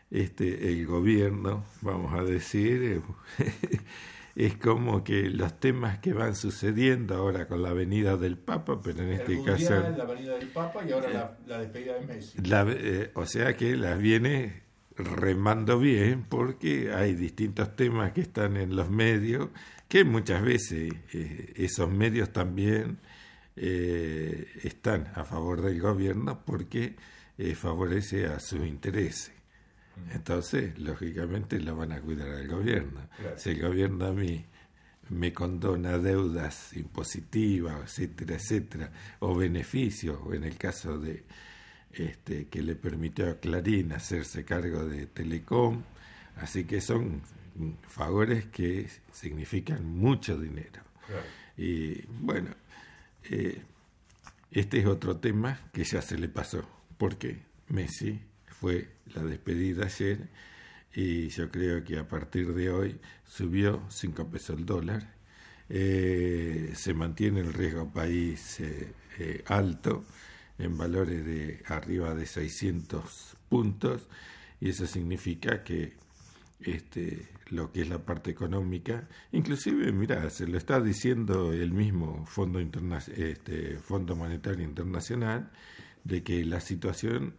el gobierno, vamos a decir, es como que los temas que van sucediendo ahora con la venida del Papa, pero en este caso... La venida del Papa y ahora la despedida de Messi. O sea que las viene remando bien porque hay distintos temas que están en los medios, que muchas veces esos medios también están a favor del gobierno porque favorece a sus intereses. Entonces, lógicamente, lo van a cuidar al gobierno. Claro. Si el gobierno a mí me condona deudas impositivas, etcétera, etcétera, o beneficios, o en el caso de que le permitió a Clarín hacerse cargo de Telecom, así que son favores que significan mucho dinero. Claro. Y bueno, este es otro tema que ya se le pasó, porque Messi fue la despedida ayer y yo creo que a partir de hoy subió 5 pesos el dólar, se mantiene el riesgo país alto en valores de arriba de 600 puntos y eso significa que lo que es la parte económica, inclusive, mira, se lo está diciendo el mismo Fondo Monetario Internacional, de que la situación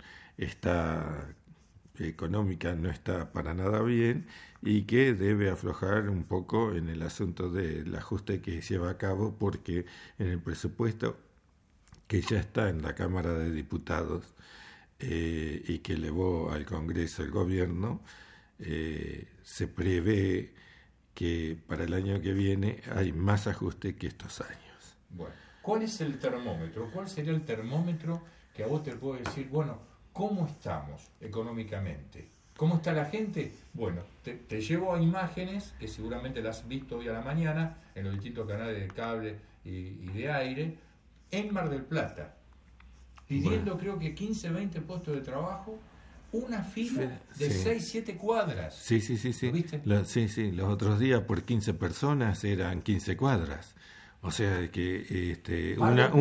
económica no está para nada bien y que debe aflojar un poco en el asunto del ajuste que lleva a cabo, porque en el presupuesto que ya está en la Cámara de Diputados y que elevó al Congreso el gobierno, se prevé que para el año que viene hay más ajuste que estos años. Bueno, ¿cuál es el termómetro? ¿Cuál sería el termómetro que a vos te puede decir, bueno, ¿cómo estamos económicamente? ¿Cómo está la gente? Bueno, te llevo a imágenes que seguramente las has visto hoy a la mañana en los distintos canales de cable y de aire, en Mar del Plata, pidiendo creo que 15, 20 puestos de trabajo, una fila de 6, 7 cuadras. Sí. ¿Lo viste? Sí, los otros días por 15 personas eran 15 cuadras. O sea que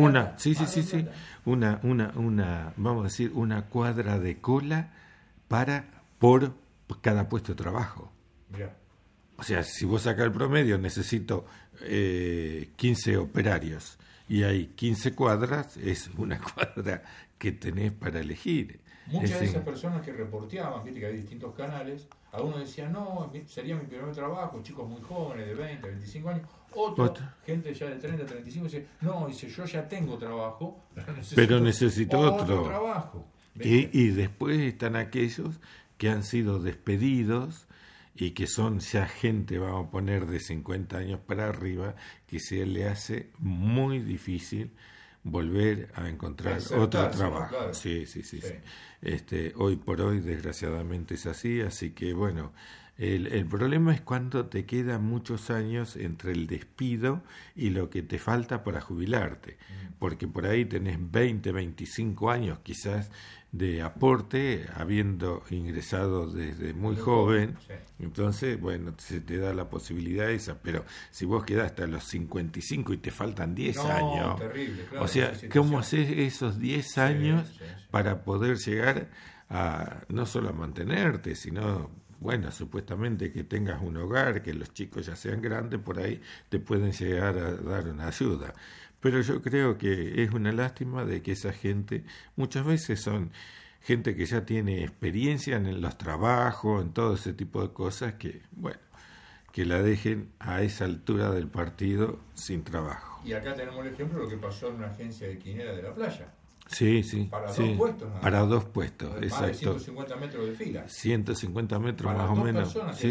una vamos a decir una cuadra de cola por cada puesto de trabajo. Mirá. O sea, si vos sacás el promedio, necesito 15 operarios y hay 15 cuadras, es una cuadra que tenés para elegir. Muchas de esas personas que reporteaban, viste que hay distintos canales, algunos decían, no, sería mi primer trabajo, chicos muy jóvenes de 20, 25 años. Gente ya de 30, 35, dice, no, dice, yo ya tengo trabajo, pero necesito otro trabajo. Y después están aquellos que han sido despedidos y que son ya gente, vamos a poner, de 50 años para arriba, que se le hace muy difícil volver a encontrar otro trabajo. Claro. Sí. Hoy por hoy, desgraciadamente, es así que bueno, el problema es cuando te quedan muchos años entre el despido y lo que te falta para jubilarte, porque por ahí tenés 20, 25 años quizás de aporte, habiendo ingresado desde muy joven, entonces, bueno, se te da la posibilidad esa, pero si vos quedás hasta los 55 y te faltan 10 años, terrible, claro, o sea, ¿cómo haces esos 10 años para poder llegar a no solo a mantenerte, sino, bueno, supuestamente que tengas un hogar, que los chicos ya sean grandes, por ahí te pueden llegar a dar una ayuda? Pero yo creo que es una lástima de que esa gente, muchas veces son gente que ya tiene experiencia en los trabajos, en todo ese tipo de cosas, que, bueno, que la dejen a esa altura del partido sin trabajo. Y acá tenemos el ejemplo de lo que pasó en una agencia de quinera de La Playa. Sí. Para 2 puestos. Para 2 puestos, más exacto. De 150 metros de fila. 150 metros para más o menos. Sí.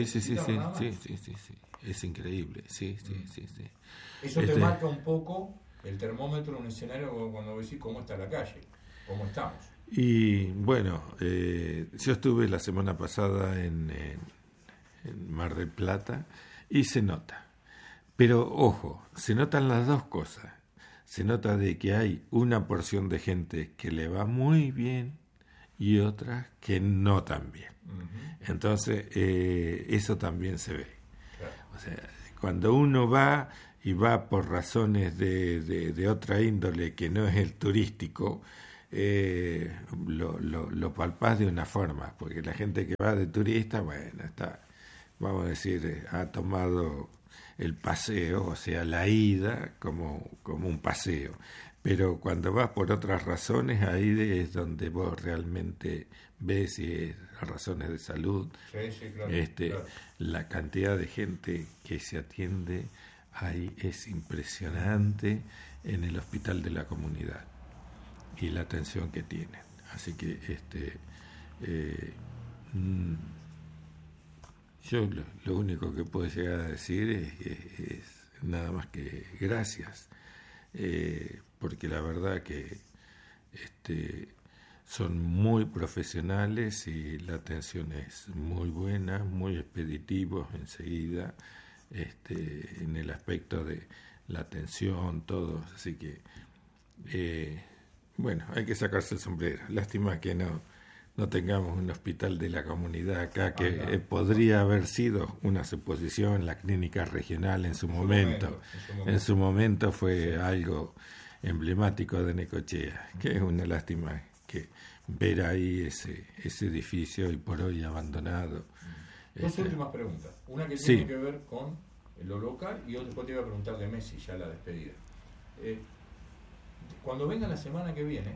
Es increíble, sí. Eso te marca un poco el termómetro en un escenario cuando decís cómo está la calle, cómo estamos. Y bueno, yo estuve la semana pasada en Mar del Plata y se nota. Pero ojo, se notan las dos cosas. Se nota de que hay una porción de gente que le va muy bien y otra que no tan bien. Entonces, eso también se ve. Claro. O sea, cuando uno va y va por razones de otra índole que no es el turístico, lo palpás de una forma, porque la gente que va de turista, bueno, está, vamos a decir, ha tomado el paseo, o sea, la ida como un paseo. Pero cuando vas por otras razones, ahí es donde vos realmente ves si es razones de salud. Sí, claro, claro. La cantidad de gente que se atiende ahí es impresionante en el hospital de la comunidad y la atención que tienen. Así que yo lo único que puedo llegar a decir es nada más que gracias, porque la verdad que son muy profesionales y la atención es muy buena, muy expeditivos enseguida, en el aspecto de la atención, todo. Así que, bueno, hay que sacarse el sombrero. Lástima que no tengamos un hospital de la comunidad acá, que podría haber sido una suposición en la clínica regional en su momento. En su momento fue algo emblemático de Necochea, que es una lástima que ver ahí ese edificio y por hoy abandonado. Dos últimas preguntas. Una que tiene que ver con lo local y después te iba a preguntar de Messi, ya la despedida. Cuando vos venga la semana que viene,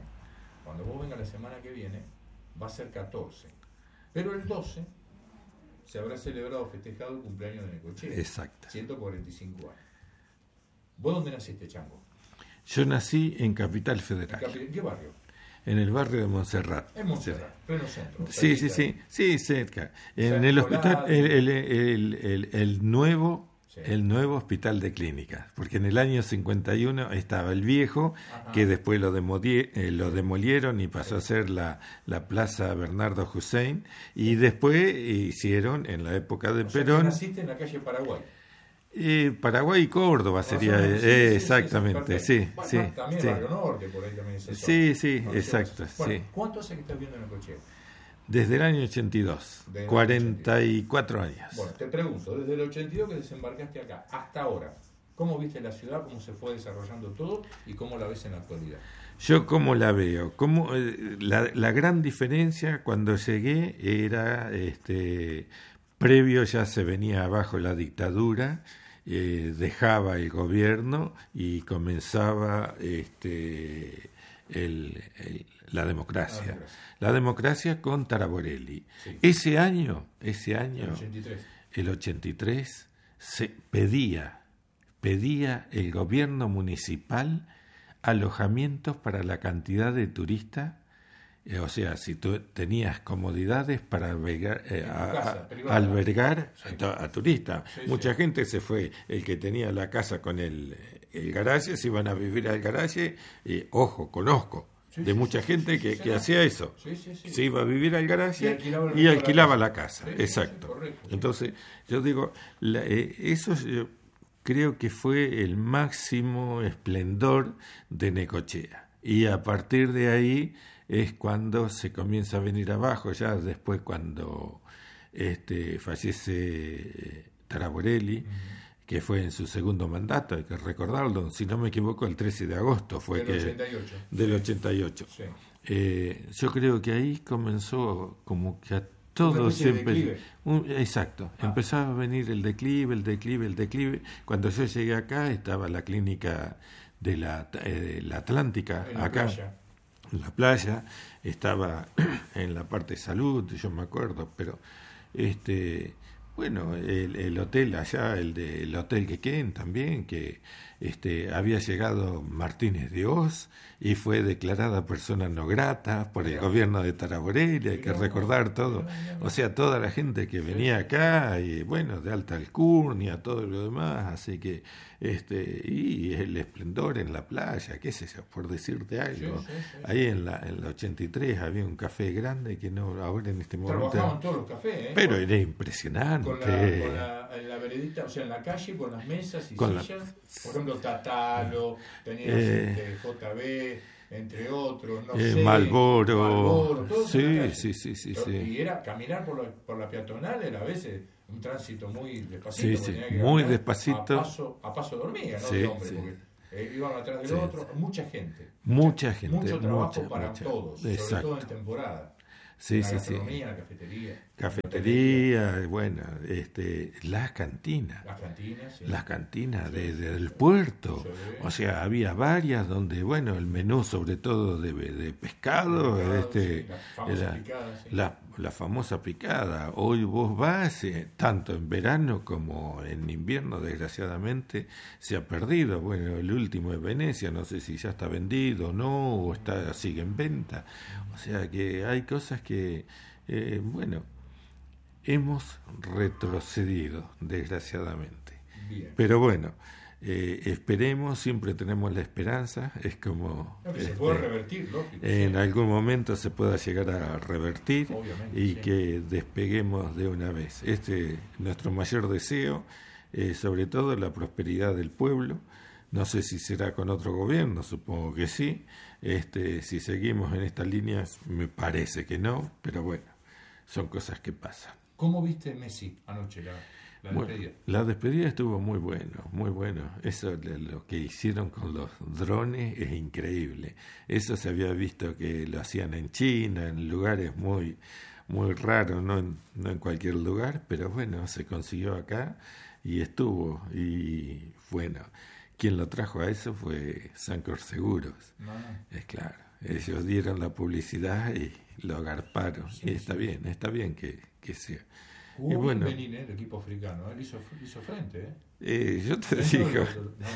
va a ser 14. Pero el 12 se habrá celebrado, festejado el cumpleaños de Necochea. Exacto. 145 años. ¿Vos dónde naciste, Chango? Yo nací en Capital Federal. ¿En qué barrio? En el barrio de Montserrat. En Montserrat, pleno centro. Sí, cerca. En el hospital, el nuevo hospital de clínicas, porque en el año 51 estaba el viejo, que después lo demolieron y pasó a ser la Plaza Bernardo Hussein, y después hicieron, en la época de Perón... Naciste en la calle Paraguay. Paraguay y Córdoba sería, exactamente, sí. También Barrio Norte, por ahí también es eso. Sí, exacto. Bueno, sí. ¿Cuánto hace que estás viendo Necochea? Desde el año 82, 44 años. Bueno, te pregunto, desde el 82 que desembarcaste acá, hasta ahora, ¿cómo viste la ciudad, cómo se fue desarrollando todo y cómo la ves en la actualidad? Yo cómo la veo, la gran diferencia cuando llegué era, previo ya se venía abajo la dictadura, dejaba el gobierno y comenzaba la democracia. La democracia con Taraborelli. Sí. Ese año, el 83, se pedía el gobierno municipal alojamientos para la cantidad de turistas. O sea, si tú tenías comodidades para albergar a turistas. Mucha gente se fue, el que tenía la casa con el garaje, se iban a vivir al garaje, ojo, conozco de mucha gente que hacía eso. Se iba a vivir al garaje y alquilaba la casa. Exacto. Correcto. Entonces, yo digo, eso yo creo que fue el máximo esplendor de Necochea. Y a partir de ahí es cuando se comienza a venir abajo, ya después cuando fallece Taraborelli, que fue en su segundo mandato, hay que recordarlo, si no me equivoco, el 13 de agosto fue del 88. Sí. Yo creo que ahí comenzó como que a todo siempre... Exacto, empezaba a venir el declive. Cuando yo llegué acá estaba la clínica de la Atlántica, acá. En la playa, estaba en la parte de salud, yo me acuerdo, pero bueno, el hotel allá, el Hotel Quequén también, que había llegado Martínez de Oz y fue declarada persona no grata por el gobierno de Taraborelli, hay que recordar todo, o sea, toda la gente que venía acá, y bueno, de alta alcurnia, todo lo demás, así que, y el esplendor en la playa, qué sé yo, por decirte algo, ahí en la 83 había un café grande que no, ahora en este momento... Trabajaban todos los cafés, pero era impresionante. En la veredita, o sea, en la calle, con las mesas y sillas, por ejemplo, Tatalo, tenías JB, entre otros, no sé, Malboro, todo sí. Y era caminar por la peatonal, era a veces un tránsito muy despacito. Muy despacito. A paso dormía, ¿no? Sí, Hombre, porque iban atrás del Sí, otro, mucha gente. Mucha gente. Mucho trabajo mucha, para mucha. todos, Exacto. sobre todo en temporada. Sí, La sí, sí. gastronomía, la cafetería. Cafetería, bueno, las cantinas. Las cantinas, sí. Las cantinas Sí. del puerto. Sí. O sea, había varias donde, bueno, el menú sobre todo de pescado, Sí, la famosa era picada, sí. la famosa picada. Hoy vos vas, tanto en verano como en invierno, desgraciadamente, se ha perdido. Bueno, el último de Venecia, no sé si ya está vendido o no, o sigue en venta. O sea que hay cosas que, bueno, hemos retrocedido, desgraciadamente. Bien. Pero bueno, esperemos, siempre tenemos la esperanza, es como No, que se puede revertir, lógico. en sí. algún momento se pueda llegar a revertir Obviamente, y sí. que despeguemos de una vez. Nuestro mayor deseo, sobre todo la prosperidad del pueblo. No sé si será con otro gobierno, supongo que sí. Si seguimos en estas líneas, me parece que no, pero bueno, son cosas que pasan. ¿Cómo viste Messi anoche la Bueno, despedida? la despedida estuvo muy bueno, muy bueno. Eso, lo que hicieron con los drones es increíble. Eso se había visto que lo hacían en China, en lugares muy, muy raros, no en cualquier lugar, pero bueno, se consiguió acá y estuvo. Y bueno, quien lo trajo a eso fue Sancor Seguros. No. Es claro, ellos dieron la publicidad y lo agarparon. Sí, y está bien que sea. Jugó Y bueno, bien Benín, el equipo africano. Él hizo frente, yo te Dentro de digo,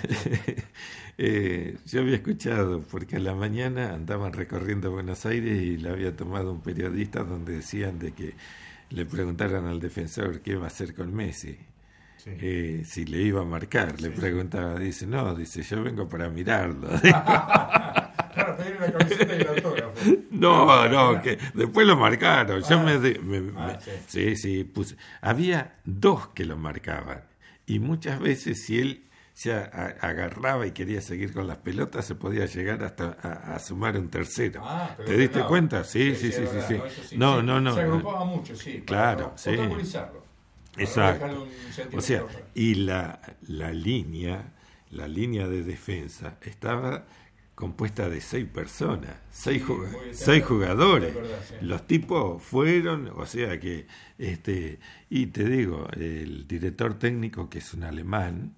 no, yo había escuchado, porque a la mañana andaban recorriendo Buenos Aires y le había tomado un periodista donde decían de que le preguntaran al defensor qué iba a hacer con Messi, sí. si le iba a marcar. Le Sí, preguntaba, dice, no, dice, yo vengo para mirarlo. Claro, pedir una camiseta y el autógrafo. No, que después lo marcaron. Yo sí. sí, puse. Había dos que lo marcaban. Y muchas veces, si él se agarraba y quería seguir con las pelotas, se podía llegar hasta a sumar un tercero. Pero ¿Te diste claro. cuenta? Sí. Es verdad, eso sí, No, sí. no. Se agrupaba mucho, sí. Claro, para sí. protocolizarlo. Para Exacto. no dejarle un sentimiento O sea, fuera. y la línea de defensa estaba compuesta de 6 personas, seis jugadores. Es verdad, sí. Los tipos fueron, o sea que, y te digo, el director técnico, que es un alemán,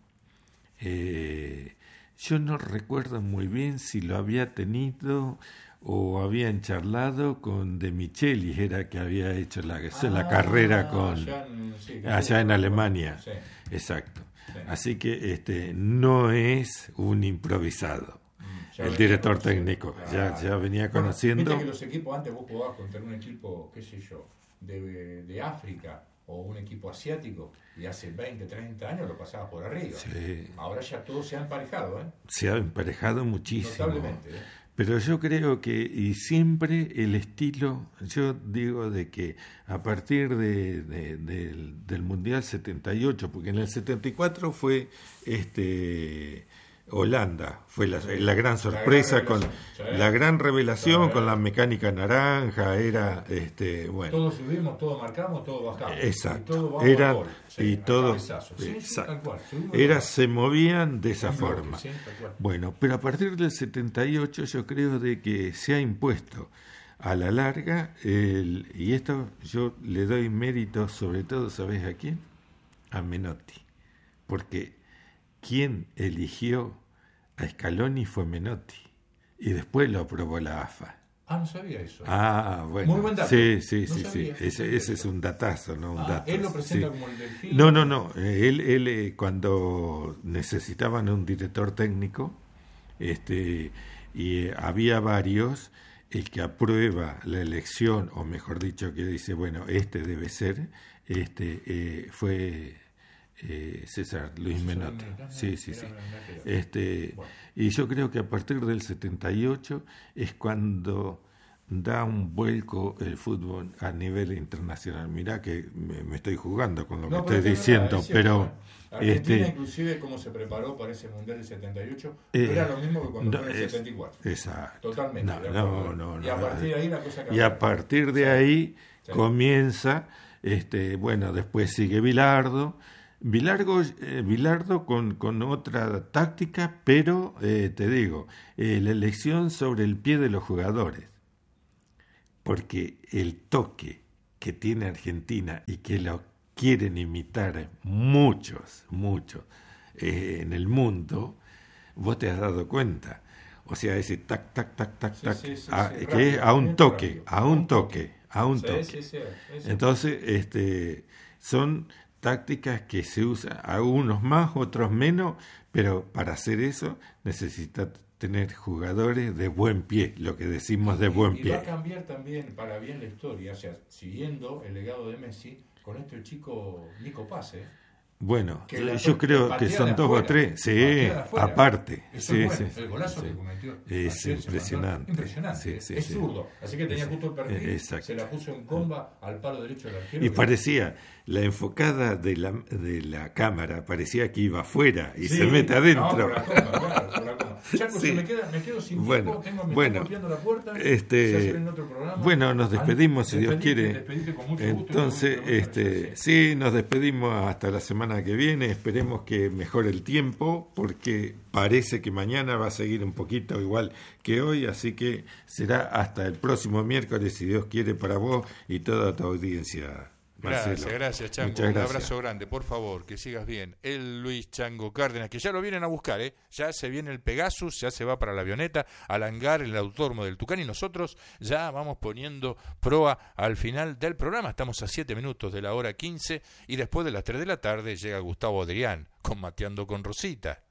yo no recuerdo muy bien si lo había tenido o habían charlado con De Michelis, era que había hecho la carrera allá en Alemania. Sí. Exacto. Sí. Así que no es un improvisado. El director técnico ya venía conociendo. Viste que los equipos, antes vos jugabas contra un equipo, qué sé yo, de África o un equipo asiático, y hace 20, 30 años lo pasabas por arriba. Sí. Ahora ya todo se ha emparejado, Se ha emparejado muchísimo. Notablemente, Pero yo creo que, y siempre el estilo, yo digo de que a partir del Mundial 78, porque en el 74 fue Holanda, fue la gran sorpresa, la gran revelación con la mecánica naranja, era bueno. Todos subimos, todos marcamos, todos bajamos. Exacto. Tal cual. Se movían de esa forma. Sí, tal cual. Bueno, pero a partir del 78 yo creo de que se ha impuesto a la larga, y esto yo le doy mérito sobre todo, ¿sabes a quién? A Menotti. Porque quien eligió a Scaloni fue Menotti y después lo aprobó la AFA. No sabía eso. Bueno. Muy buen dato. Sí. Sabía, Ese es un datazo, ¿no? Un dato. Él lo presenta como el delfín. No. Él cuando necesitaban un director técnico, y había varios, el que aprueba la elección, o mejor dicho, que dice, bueno, debe ser, fue César Luis Menotti. Sí. Y yo creo que a partir del 78 es cuando da un vuelco el fútbol a nivel internacional. Mirá que me estoy jugando con lo que estoy diciendo, pero Argentina inclusive como se preparó para ese Mundial del 78 era lo mismo que cuando fue en el 74. Exacto. Totalmente. No. Y a partir de ahí la cosa cambió. Y a partir de ahí comienza, bueno, después sigue Bilardo, Bilardo con otra táctica, pero te digo, la elección sobre el pie de los jugadores, porque el toque que tiene Argentina y que lo quieren imitar muchos en el mundo, vos te has dado cuenta. O sea, ese tac, tac, tac, tac, tac, que es a un toque. Entonces, son tácticas que se usan, a unos más, otros menos, pero para hacer eso necesitas tener jugadores de buen pie, lo que decimos de buen pie. Y va a cambiar también para bien la historia, o sea, siguiendo el legado de Messi, con este chico Nico Paz, Bueno, yo creo que son dos o tres, sí, aparte. Sí, sí, el golazo que cometió es impresionante. Impresionante, es zurdo, así que tenía justo el perfil, exacto. Se la puso en comba al palo derecho del arquero. Y parecía, la enfocada de la cámara, parecía que iba afuera y se mete adentro. No, por la comba, claro, por la comba. Chaco, me quedo sin tiempo, me está golpeando la puerta, se hace en otro programa. Bueno, nos despedimos si Dios quiere. Despedite con mucho gusto. Entonces, sí, nos despedimos hasta la semana que viene. Esperemos que mejore el tiempo, porque parece que mañana va a seguir un poquito igual que hoy, así que será hasta el próximo miércoles, si Dios quiere, para vos y toda tu audiencia. Gracias, Chango. Muchas gracias. Un abrazo grande, por favor, que sigas bien. El Luis Chango Cárdenas, que ya lo vienen a buscar, ya se viene el Pegasus, ya se va para la avioneta, al hangar, el autódromo del Tucán, y nosotros ya vamos poniendo proa al final del programa. Estamos a 7 minutos de la hora 15, y después de las 3 de la tarde llega Gustavo Adrián con Mateando con Rosita.